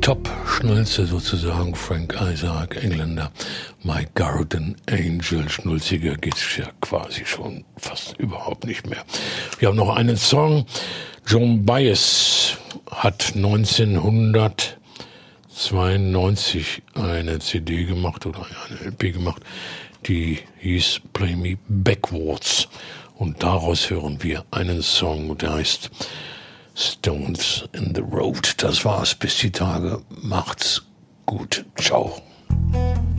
Top-Schnulze sozusagen, Frank Isaac, Engländer, My Garden Angel, schnulziger geht's ja quasi schon fast überhaupt nicht mehr. Wir haben noch einen Song, Joan Baez hat 1992 eine CD gemacht oder eine LP gemacht, die hieß Play Me Backwards und daraus hören wir einen Song, der heißt Stones in the Road. Das war's bis die Tage. Macht's gut. Ciao.